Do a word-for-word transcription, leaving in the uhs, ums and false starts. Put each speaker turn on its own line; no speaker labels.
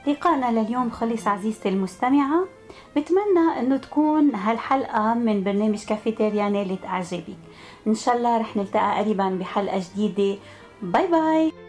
لقاءنا لليوم خلص عزيزتي المستمعة. بتمنى انه تكون هالحلقة من برنامج كافيتيريا نالت اعجابك. ان شاء الله رح نلتقى قريبا بحلقة جديدة. باي باي.